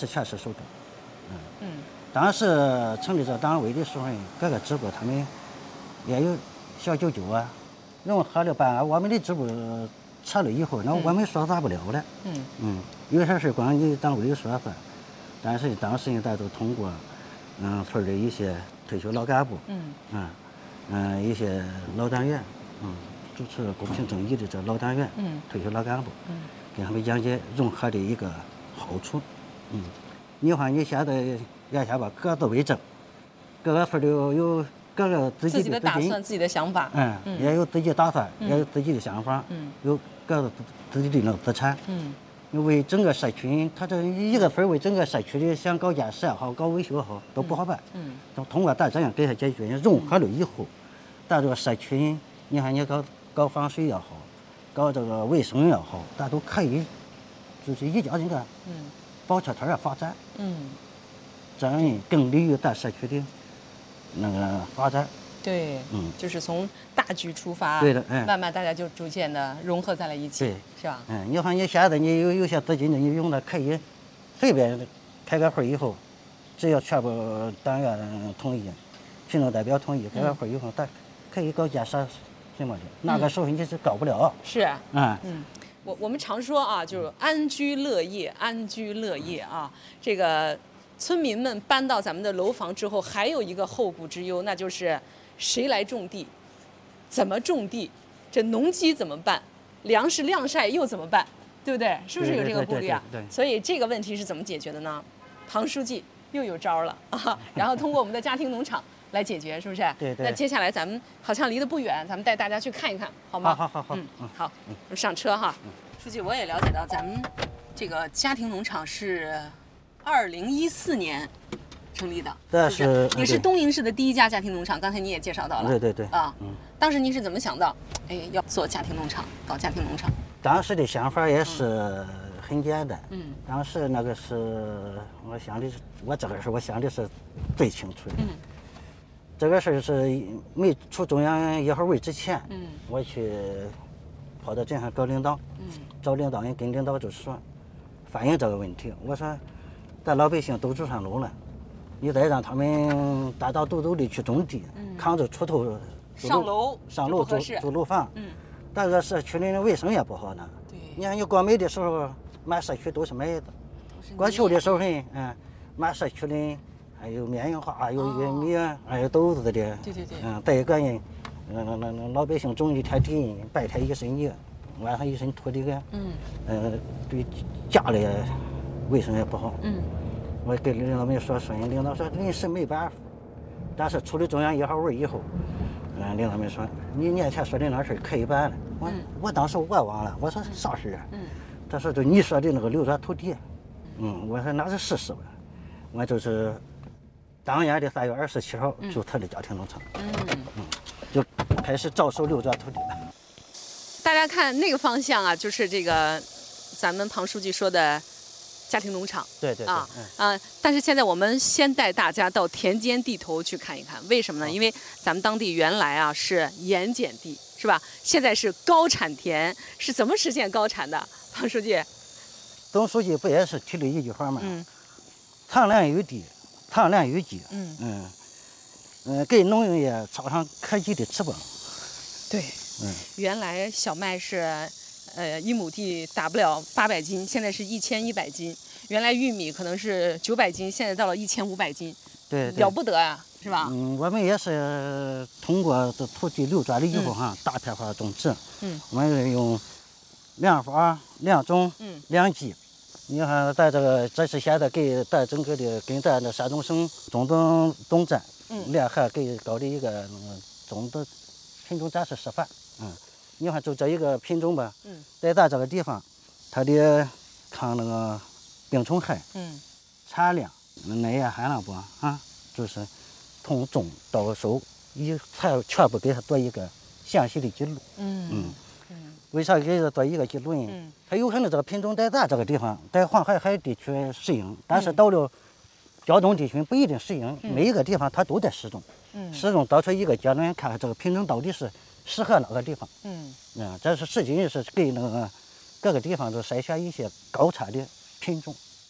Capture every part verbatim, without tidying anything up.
是全市首种。嗯嗯， 当时成立这党委的时候，各个支部他们也有小九九啊，融合了办，我们的支部撤了以后，那我们说法不了了。 嗯嗯，有些事光你党委说法，但是当时呢，大家都通过，嗯，村的一些退休老干部， 嗯嗯嗯，一些老党员，嗯，主持公平正义的这老党员， 嗯， 退休老干部， 嗯， 给他们讲解融合的一个好处。嗯，你看你现在原先吧，各自为政，各个村儿都有各个自己自己的的资金， 打算、自己的想法。 嗯， 嗯也有自己的打算， 嗯也有自己的想法， 嗯有各自自己的那个资产。 嗯为整个社区，他这一个村儿为整个社区的想搞建设也好，搞维修也好，都不好办。 嗯都通过咱这样给他解决，融合了以后，咱这个社区，你看你搞搞防水也好，搞这个卫生也好，咱都可以，就是一家人个嗯保车摊儿发展， 嗯， 这样呢更利于咱社区的那个发展。 对， 嗯就是从大局出发， 对的嗯慢慢大家就逐渐的融合在了一起， 对是吧？ 嗯，你看你现在你有有些资金呢，你用的可以随便开个会以后，只要全部党员同意，群众代表同意，开个会以后，咱可以搞建设什么的。那个时候你是搞不了。 是， 嗯嗯，我我们常说啊，就是安居乐业，安居乐业啊。这个村民们搬到咱们的楼房之后，还有一个后顾之忧，那就是谁来种地，怎么种地，这农机怎么办，粮食晾晒又怎么办，对不对？是不是有这个顾虑啊？ 对对对对对所以这个问题是怎么解决的呢？庞书记又有招了啊！然后通过我们的家庭农场来解决，是不是？ 对对那接下来咱们好像离得不远，咱们带大家去看一看，好吗？ 好好好好嗯嗯好，我们上车哈。书记，我也了解到咱们这个家庭农场是二零一四年成立的， 这是不是是也是对东营市的第一家家庭农场。刚才你也介绍到了， 对对对啊， 嗯， 当时您是怎么想到，哎，要做家庭农场，搞家庭农场？ 当时的想法也是很简单。 嗯当时那个是我想的是，我这个事我想的是最清楚的。 嗯这个事儿是没出中央一号委之前， 嗯我去跑到镇上找领导， 嗯找领导人跟领导就说，反映这个问题。我说，咱老百姓都住上楼了，你再让他们大大抖抖的去种地， 嗯扛着锄头住上楼上楼住就不合适住楼房， 嗯， 咱这社区里的卫生也不好呢。 对， 你看你过美的时候，满社区都是霾子； 都是过泥秋的时候呢，嗯，满社区里还有棉花，还有玉米啊，还有豆子的。 对对对嗯，再一个呢，那那那那老百姓种一天地，白天一身泥，晚上一身土地个， 嗯呃，对家里卫生也不好。 嗯我跟领导们说说，领导说临时没办法，但是出了中央一号委以后，嗯，领导们说你年前说的那事儿可以办了。我、 嗯我当时我忘了，我说啥事儿啊？ 嗯他说就你说的那个流转土地，嗯，我说那是事实吧。我就是当年的三月二十七号注册的家庭农场， 嗯。 就开始招收流转土地了。 大家看那个方向啊，就是这个咱们庞书记说的家庭农场。 对对对， 啊嗯， 啊！但是现在我们先带大家到田间地头去看一看，为什么呢？因为咱们当地原来啊是盐碱地，是吧？现在是高产田，是怎么实现高产的？庞书记， 总书记不也是提了一句话吗？ 嗯藏粮于地，藏粮于己。 嗯嗯嗯，给农业插上科技的翅膀。 对， 嗯， 原来小麦是，呃，一亩地打不了八百斤，现在是一千一百斤。原来玉米可能是九百斤，现在到了一千五百斤， 对对了不得啊，是吧？ 嗯，我们也是通过这土地流转了以后哈，大片化种植。 嗯， 我们用量法、量种、 嗯量基。你看，咱这个这是现在给咱整个的跟咱的山东省种种总站嗯联合给搞的一个那个种子品种展示示范。嗯，你看就这一个品种吧， 嗯在咱这个地方，它的抗那个病虫害、 嗯产量、耐盐含量不啊，就是从种到收，一才全部给它做一个详细的记录。 嗯嗯， 嗯为啥给它做一个记录呢？ 嗯它有可能这个品种在咱这个地方，在黄海海地区适应，但是到了胶东地区不一定适应。 嗯每一个地方它都在试种， 嗯试种得出一个结论，看看这个品种到底是适合哪个地方。 嗯嗯，这是实际是给那个各个地方都筛选一些高产的品种。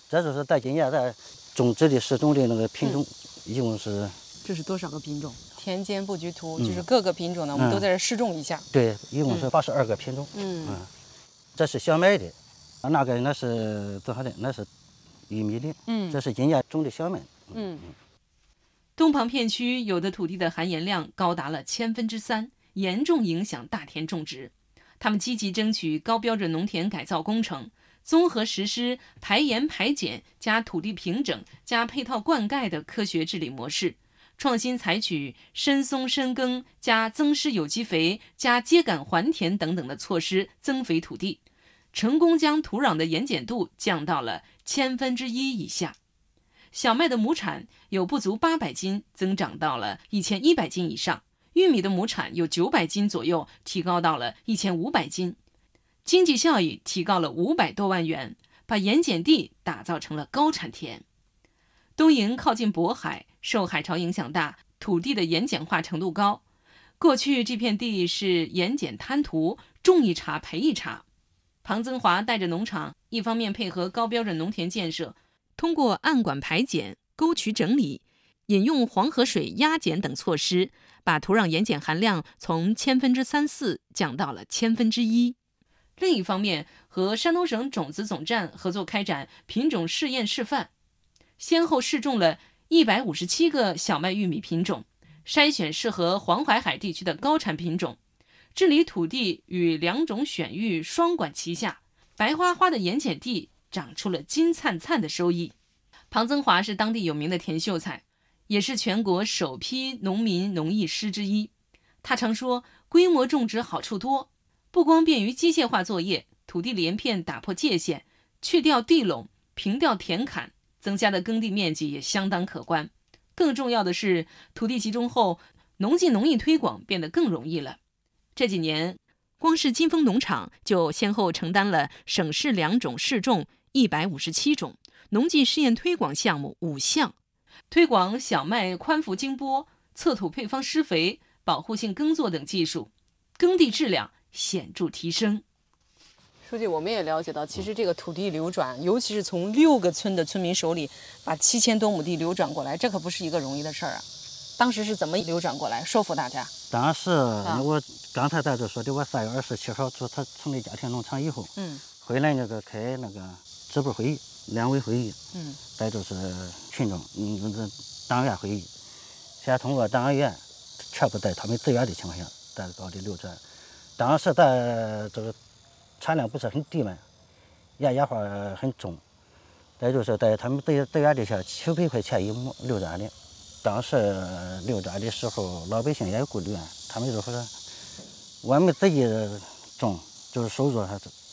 这就是在今年咱种植的十种的那个品种，嗯、一共是。 这是多少个品种？田间布局图、嗯、就是各个品种呢，我们都在这试种一下。 嗯、对，一共是八十二个品种。嗯嗯，这是小麦的，那个那是多少的？那是玉米的。嗯，这是今年种的小麦。 嗯。嗯东庞片区有的土地的含盐量高达了千分之三，严重影响大田种植。他们积极争取高标准农田改造工程，综合实施排盐排碱加土地平整加配套灌溉的科学治理模式，创新采取深松深耕加增施有机肥加秸秆还田等等的措施增肥土地，成功将土壤的盐碱度降到了千分之一以下。小麦的亩产有不足八百斤，增长到了一千一百斤以上；玉米的亩产有九百斤左右，提高到了一千五百斤。经济效益提高了五百多万元，把盐碱地打造成了高产田。东营靠近渤海，受海潮影响大，土地的盐碱化程度高。过去这片地是盐碱滩涂，种一茬赔一茬。庞增华带着农场，一方面配合高标准农田建设，通过暗管排碱、沟渠整理、引用黄河水压碱等措施，把土壤盐碱含量从千分之三四降到了千分之一。另一方面，和山东省种子总站合作开展品种试验示范，先后试种了一百五十七个小麦玉米品种，筛选适合黄淮海地区的高产品种，治理土地与两种选育双管齐下，白花花的盐碱地长出了金灿灿的收益。庞增华是当地有名的田秀才，也是全国首批农民农艺师之一。他常说，规模种植好处多，不光便于机械化作业，土地连片打破界限，去掉地垄，平掉田坎，增加的耕地面积也相当可观。更重要的是，土地集中后，农技农艺推广变得更容易了。这几年，光是金丰农场就先后承担了省市两种试种一百五十七种，农技试验推广项目五项，推广小麦宽幅经播、测土配方施肥、保护性耕作等技术，耕地质量显著提升。书记，我们也了解到，其实这个土地流转，尤其是从六个村的村民手里把七千多亩地流转过来，这可不是一个容易的事儿啊。当时是怎么流转过来，说服大家？ 当时、啊、我刚才在这说的，我三月二十七号从他成立家庭农场以后，嗯，回来那个开那个支部会议、两委会议，嗯，再就是群众，嗯，这党员会议，先通过党员全部在他们自愿的情况下，再搞的流转。当时在这个产量不是很低嘛，盐盐花很重，再就是在他们自自愿的下七百块钱一亩流转的。当时流转的时候，老百姓也有顾虑，他们就说我们自己种就是收入还是